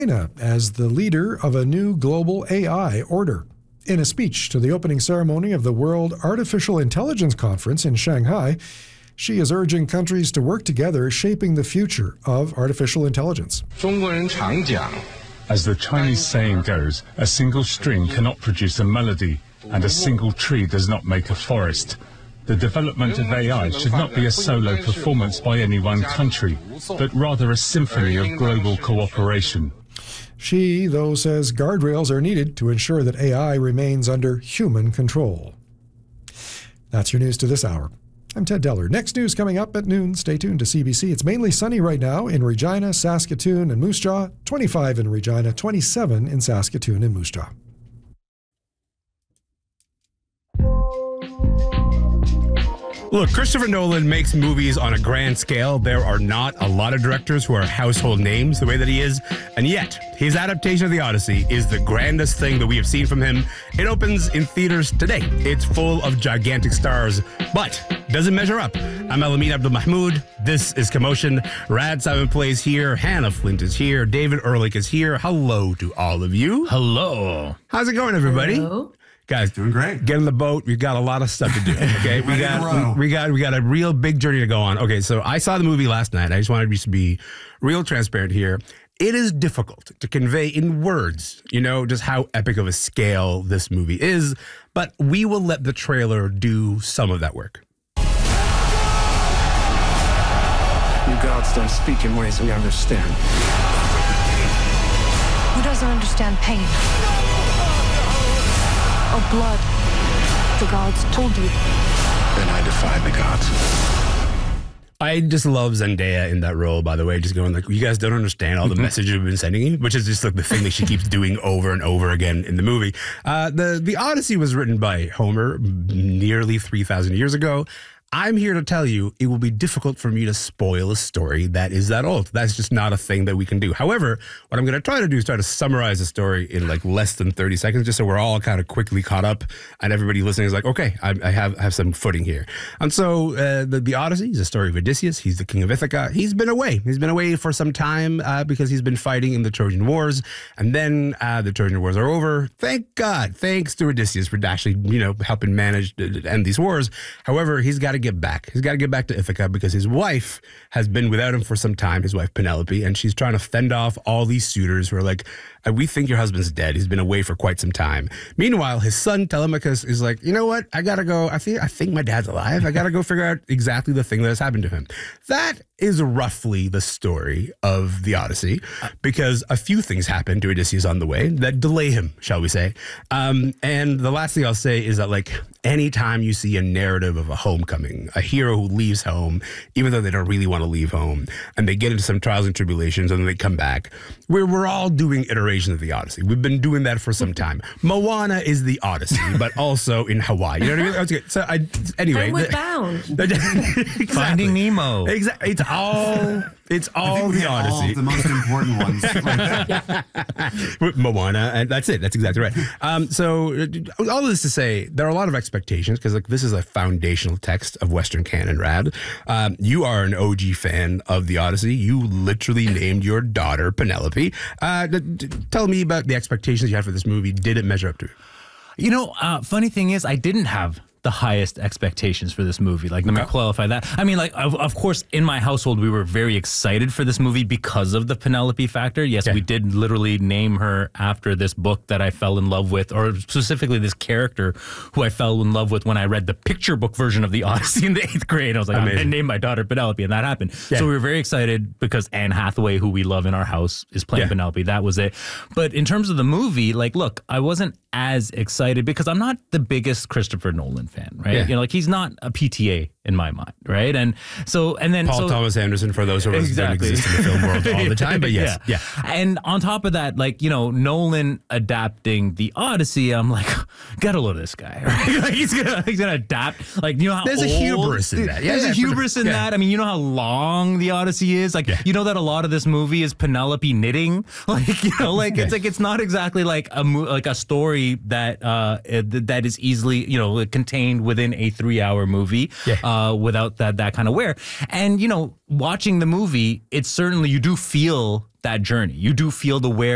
China as the leader of a new global AI order. In a speech to the opening ceremony of the World Artificial Intelligence Conference in Shanghai, she is urging countries to work together shaping the future of artificial intelligence. As the Chinese saying goes, a single string cannot produce a melody, and a single tree does not make a forest. The development of AI should not be a solo performance by any one country, but rather a symphony of global cooperation. She, though, says guardrails are needed to ensure that AI remains under human control. That's your news to this hour. I'm Ted Deller. Next news coming up at noon. Stay tuned to CBC. It's mainly sunny right now in Regina, Saskatoon, and Moose Jaw. 25 in Regina, 27 in Saskatoon and Moose Jaw. Look, Christopher Nolan makes movies on a grand scale. There are not a lot of directors who are household names the way that he is. And yet, his adaptation of The Odyssey is the grandest thing that we have seen from him. It opens in theaters today. It's full of gigantic stars, but doesn't measure up. I'm Elamin Abdul-Mahmoud. This is Commotion. Rad Simon plays here. Hannah Flint is here. David Ehrlich is here. Hello to all of you. Hello. How's it going, everybody? Hello. Guys, doing great. Get in the boat. We've got a lot of stuff to do. Okay, we got a real big journey to go on. Okay, so I saw the movie last night. I just wanted to be real transparent here. It is difficult to convey in words, just how epic of a scale this movie is. But we will let the trailer do some of that work. You gods don't speak in ways we understand. Who doesn't understand pain? Or blood? The gods told you. Then I defy the gods. I just love Zendaya in that role, by the way, just going like, you guys don't understand all the messages we've been sending you, which is just like the thing that she keeps doing over and over again in the movie. The Odyssey was written by Homer nearly 3,000 years ago. I'm here to tell you it will be difficult for me to spoil a story that is that old. That's just not a thing that we can do. However, what I'm going to try to do is try to summarize the story in like less than 30 seconds, just so we're all kind of quickly caught up and everybody listening is like, okay, I have some footing here. And so the Odyssey is a story of Odysseus. He's the king of Ithaca. He's been away. He's been away for some time because he's been fighting in the Trojan Wars. And then the Trojan Wars are over. Thank God. Thanks to Odysseus for actually, helping manage to end these wars. However, he's got to get back. He's got to get back to Ithaca because his wife has been without him for some time, his wife Penelope, and she's trying to fend off all these suitors who are like, we think your husband's dead. He's been away for quite some time. Meanwhile, his son Telemachus is like, you know what? I got to go. I think my dad's alive. I got to go figure out exactly the thing that has happened to him. That is roughly the story of the Odyssey because a few things happen to Odysseus on the way that delay him, shall we say. And the last thing I'll say is that like anytime you see a narrative of a homecoming, a hero who leaves home, even though they don't really want to leave home, and they get into some trials and tribulations and then they come back, we're all doing iterations of the Odyssey. We've been doing that for some time. Moana is the Odyssey, but also in Hawaii. You know what I mean? Okay, so anyway. And we're bound. Exactly. Finding Nemo. Exactly. It's all the Odyssey. All the most important ones. Moana, and that's it. That's exactly right. So all this to say, there are a lot of expectations because like this is a foundational text of Western canon, Rad. You are an OG fan of the Odyssey. You literally named your daughter Penelope. Tell me about the expectations you had for this movie. Did it measure up to it? Funny thing is, I didn't have the highest expectations for this movie. Like, let me qualify that. I mean, like, of course, in my household, we were very excited for this movie because of the Penelope factor. Yes, we did literally name her after this book that I fell in love with, or specifically this character who I fell in love with when I read the picture book version of the Odyssey in the 8th grade. I was like, I'm going to name my daughter Penelope, and that happened. Yeah. So we were very excited because Anne Hathaway, who we love in our house, is playing Penelope. That was it. But in terms of the movie, like, look, I wasn't as excited because I'm not the biggest Christopher Nolan fan, right? Yeah. Like he's not a PTA in my mind, right? And then Paul Thomas Anderson, for those of us that don't exist in the film world all the time, but yes, yeah. And on top of that, like, Nolan adapting the Odyssey, I'm like, get a load of this guy, right? Like he's gonna adapt, like, how there's a hubris in that. There's a hubris in that. I mean, how long the Odyssey is? Like, that a lot of this movie is Penelope knitting, like, it's like it's not exactly like a story that that is easily contained within a 3-hour movie without that kind of wear. And watching the movie, it's certainly, you do feel that journey. You do feel the wear